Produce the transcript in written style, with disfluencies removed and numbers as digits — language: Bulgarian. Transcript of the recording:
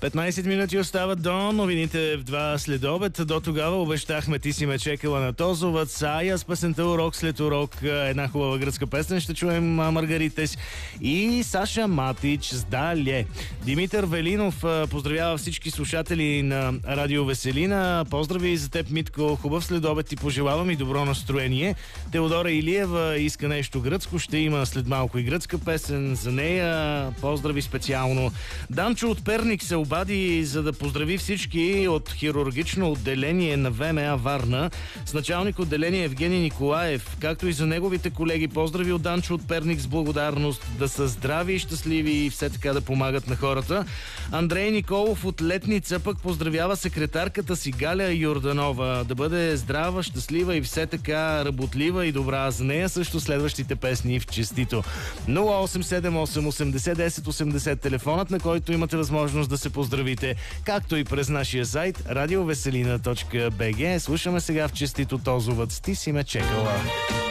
15 минути остават до новините в 2 следобед. До тогава обещахме "Ти си ме чекала" на Тозовац, Ая с песента "Урок след урок", една хубава гръцка песен. Ще чуем Маргаритес и Саша Матич с "Дале". Димитър Велинов поздравява всички слушатели на Радио Веселина. Поздрави за теб, Митко. Хубав следобед ти пожелавам и добро настроение. Теодора Илиева иска нещо гръцко. Ще има след малко и гръцка песен за нея. Поздрави специално. Данчо от Перник се обади, за да поздрави всички от хирургично отделение на ВМА Варна с началник отделение Евгений Николаев, както и за неговите колеги. Поздрави от Данчо от Перник с благодарност, да са здрави и щастливи и все така да помагат на хората. Андрей Николов от Летница пък поздравява секретарката си Галя Йорданова, да бъде здрава, щастлива и все така работлива и добра. За нея също следващите песни в честито. 0878 80 10 80, телефонът, на който имате възможност да се поздравите, както и през нашия сайт radioveselina.bg. Слушаме сега в честито Тозовац "Ти си ме чекала".